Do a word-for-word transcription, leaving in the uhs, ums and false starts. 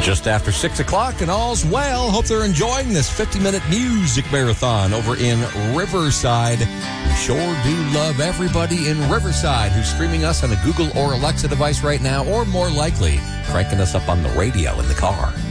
Just after six o'clock and all's well. Hope they're enjoying this fifty-minute music marathon over in Riverside. We sure do love everybody in Riverside who's streaming us on a Google or Alexa device right now, or more likely, cranking us up on the radio in the car.